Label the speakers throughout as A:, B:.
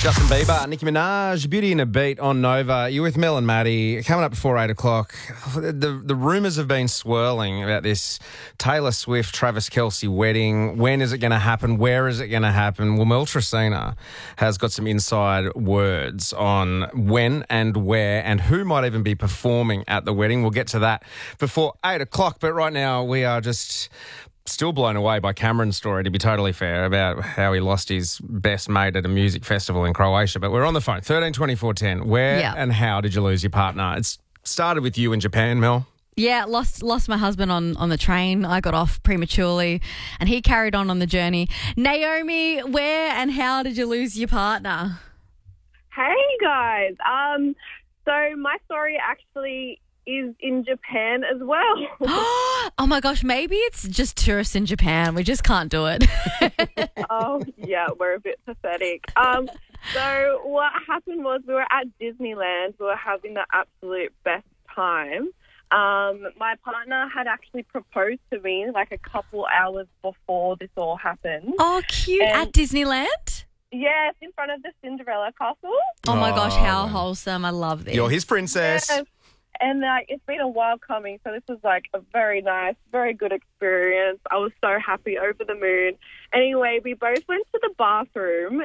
A: Justin Bieber, Nicki Minaj, Beauty and a Beat on Nova. You're with Mel and Maddie. Coming up before 8 o'clock, the rumours have been swirling about this Taylor Swift, Travis Kelce wedding. When is it going to happen? Where is it going to happen? Well, Mel Tresina has got some inside words on when and where and who might even be performing at the wedding. We'll get to that before 8 o'clock. But right now we are just still blown away by Cameron's story, to be totally fair, about how he lost his best mate at a music festival in Croatia. But we're on the phone. 13 24 10. Where and how did you lose your partner? It's started with you in Japan, Mel.
B: Yeah, lost my husband on the train. I got off prematurely and he carried on the journey. Naomi, where and how did you lose your partner?
C: Hey, guys. So my story actually is in Japan as well.
B: Oh, my gosh, maybe it's just tourists in Japan. We just can't do it.
C: Oh, yeah, we're a bit pathetic. So what happened was we were at Disneyland. We were having the absolute best time. My partner had actually proposed to me like a couple hours before this all happened.
B: Oh, cute. At Disneyland?
C: Yes, in front of the Cinderella castle.
B: Oh, my gosh, how wholesome. I love this.
A: You're his princess.
C: Yes. And it's been a while coming, so this was like a very nice, very good experience. I was so happy, over the moon. Anyway, we both went to the bathroom,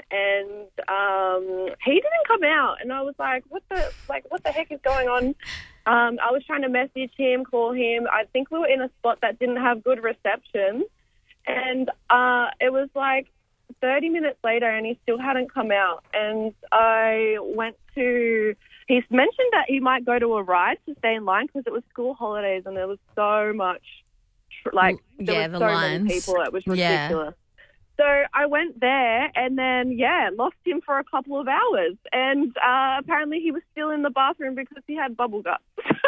C: and he didn't come out, and I was like, "What the heck is going on?" I was trying to message him, call him. I think we were in a spot that didn't have good reception, and it was like 30 minutes later, and he still hadn't come out. And I went to. He's mentioned that he might go to a ride to stay in line because it was school holidays and there was so much, there were so many people. It was ridiculous. So I went there and then, lost him for a couple of hours. And apparently he was still in the bathroom because he had bubble guts.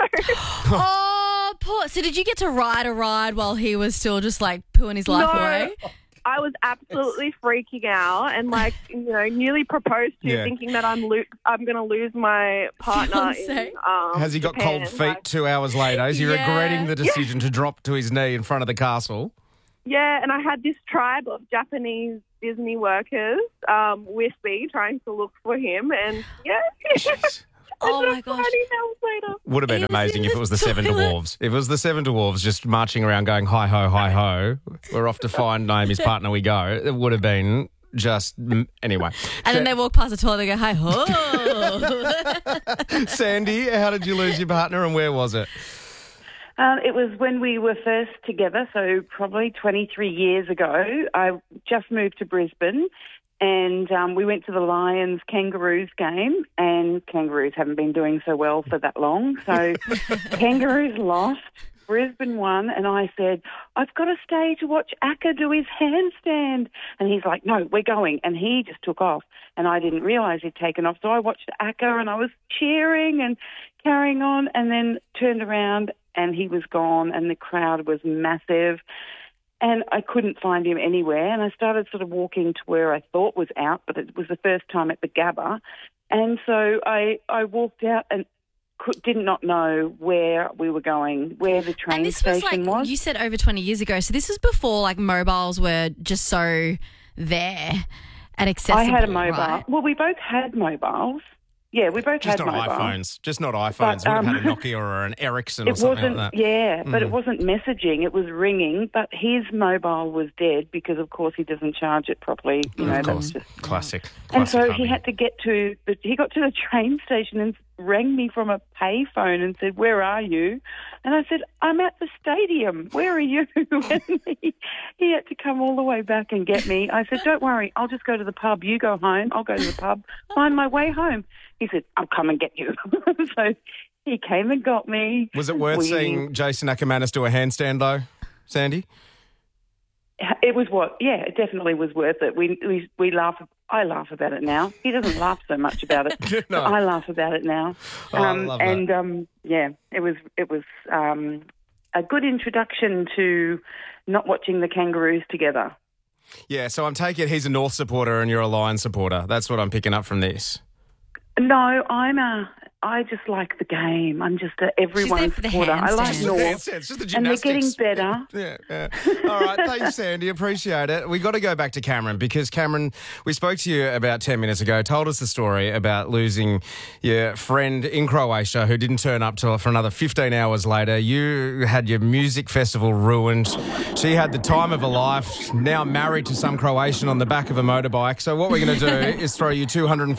B: Oh, poor. So did you get to ride a ride while he was still just like pooing his life away?
C: I was absolutely freaking out and newly proposed to, thinking that I'm going to lose my partner.
A: Has he got
C: Japan,
A: cold feet 2 hours later? Is he regretting the decision to drop to his knee in front of the castle?
C: Yeah, and I had this tribe of Japanese Disney workers with me trying to look for him, and
B: Oh, my gosh.
A: Would have been amazing if it was the Seven Dwarves. If it was the Seven Dwarves just marching around going, hi ho, hi ho, we're off to find Naomi's partner, we go. It would have been just, anyway.
B: And then they walk past the toilet, they go, hi ho.
A: Sandy, how did you lose your partner and where was it?
D: It was when we were first together, so probably 23 years ago. I just moved to Brisbane. And we went to the Lions-Kangaroos game, and Kangaroos haven't been doing so well for that long. So Kangaroos lost, Brisbane won, and I said, I've got to stay to watch Acker do his handstand. And he's like, no, we're going. And he just took off, and I didn't realise he'd taken off. So I watched Acker, and I was cheering and carrying on, and then turned around, and he was gone, and the crowd was massive. And I couldn't find him anywhere, and I started sort of walking to where I thought was out, but it was the first time at the Gabba. And so I walked out and did not know where we were going, where the train station was.
B: You said over 20 years ago, so this was before mobiles were just so there and accessible.
D: I had a mobile.
B: Right?
D: Well, we both had mobiles. Yeah, we both had mobiles.
A: Just not iPhones. Would have had a Nokia or an Ericsson or something like that.
D: Yeah, but it wasn't messaging. It was ringing, but his mobile was dead because, of course, he doesn't charge it properly.
A: Of course. Classic.
D: And so he had to he got to the train station and rang me from a pay phone and said, where are you? And I said, I'm at the stadium. Where are you? And he had to come all the way back and get me. I said, don't worry, I'll just go to the pub. You go home. I'll go to the pub, find my way home. He said, I'll come and get you. So he came and got me.
A: Was it worth seeing Jason Ackermanis do a handstand, though, Sandy?
D: It was it definitely was worth it. We laugh. I laugh about it now. He doesn't laugh so much about it.
A: No.
D: I laugh about it now.
A: I love that.
D: It was a good introduction to not watching the Kangaroos together.
A: Yeah, so I'm taking it he's a North supporter and you're a Lions supporter. That's what I'm picking up from this.
D: No, I'm a I just like the game. I'm just a everyone
B: for the
D: supporter. I like
B: handstands.
D: North,
A: It's just the
D: and they're getting
A: gymnastics.
D: better.
A: Yeah. All right. Thanks, Sandy. Appreciate it. We got to go back to Cameron because, Cameron, we spoke to you about 10 minutes ago, told us the story about losing your friend in Croatia who didn't turn up for another 15 hours later. You had your music festival ruined. She had the time of her life, now married to some Croatian on the back of a motorbike. So what we're going to do is throw you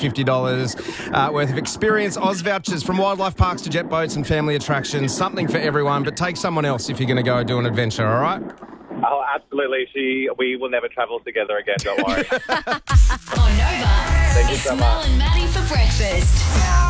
A: $250 worth of experience Oz vouchers from wildlife parks to jet boats and family attractions. Something for everyone, but take someone else if you're going to go do an adventure, all right?
E: Oh, absolutely. We will never travel together again, don't worry.
F: On Nova,
E: Thank you
F: it's
E: so
F: Mel
E: much.
F: and Maddie for breakfast.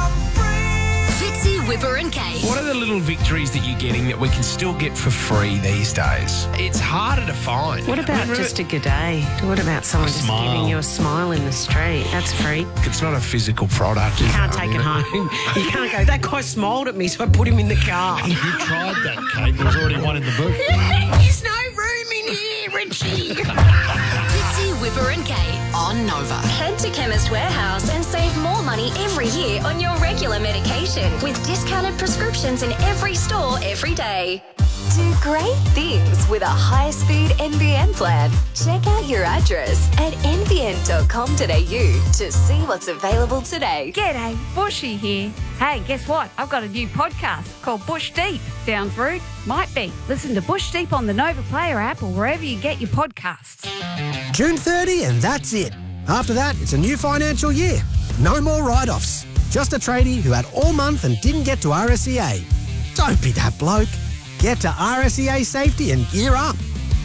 F: Fitzy, Whipper and Kate.
G: What are the little victories that you're getting that we can still get for free these days? It's harder to find.
H: What about just a good day? What about someone just
G: smile.
H: giving you a smile in the street? That's free.
G: It's not a physical product.
H: You can't take it home. You can't go, that guy smiled at me, so I put him in the car.
I: You tried that, Kate. There was already one in the boot.
H: There's no room in here, Richie.
F: Fitzy, Whipper and Kate on Nova. Head to Chemist Warehouse and save more money every year on your regular medication with discounted prescriptions in every store every day. Do great things with a high-speed NBN plan. Check out your address at nbn.com.au to see what's available today.
J: G'day, Bushy here. Hey, guess what? I've got a new podcast called Bush Deep. Sounds rude? Might be. Listen to Bush Deep on the Nova Player app or wherever you get your podcasts.
K: June 30 and that's it. After that, it's a new financial year. No more write-offs. Just a tradie who had all month and didn't get to RSEA. Don't be that bloke. Get to RSEA Safety and gear up.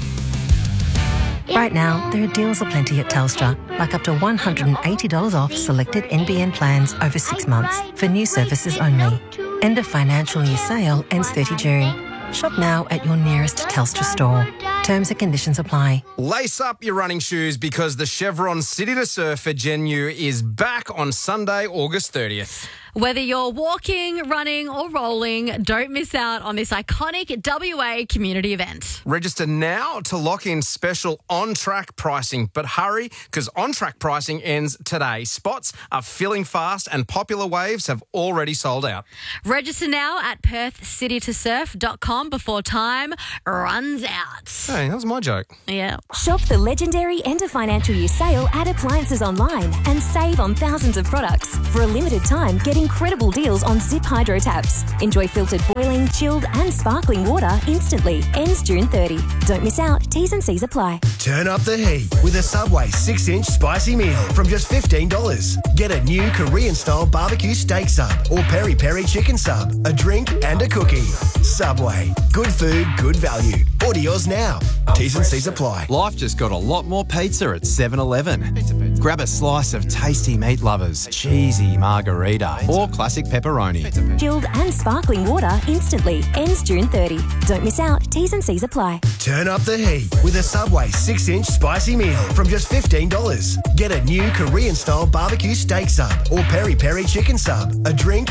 L: Right now, there are deals aplenty at Telstra, like up to $180 off selected NBN plans over 6 months for new services only. End of financial year sale ends 30 June. Shop now at your nearest Telstra store. Terms and conditions apply.
A: Lace up your running shoes because the Chevron City to Surf for Genu is back on Sunday, August 30th.
B: Whether you're walking, running or rolling, don't miss out on this iconic WA community event.
A: Register now to lock in special on-track pricing, but hurry because on-track pricing ends today. Spots are filling fast and popular waves have already sold out.
B: Register now at perthcitytosurf.com before time runs out.
A: Hey, that was my joke.
B: Yeah.
F: Shop the legendary end of financial year sale at Appliances Online and save on thousands of products. For a limited time, get incredible deals on Zip Hydro taps. Enjoy filtered boiling, chilled and sparkling water instantly. Ends June 30. Don't miss out. T's and C's apply.
K: Turn up the heat with a Subway 6-inch spicy meal from just $15. Get a new Korean-style barbecue steak sub or peri-peri chicken sub, a drink and a cookie. Subway. Good food, good value. Order yours now. T's and C's apply.
M: Life just got a lot more pizza at 7-Eleven. Grab a slice of tasty meat lovers, cheesy margarita or classic pepperoni.
F: Chilled and sparkling water instantly. Ends June 30. Don't miss out. T's and C's apply.
K: Turn up the heat with a Subway 6-inch spicy meal from just $15. Get a new Korean-style barbecue steak sub or peri-peri chicken sub, a drink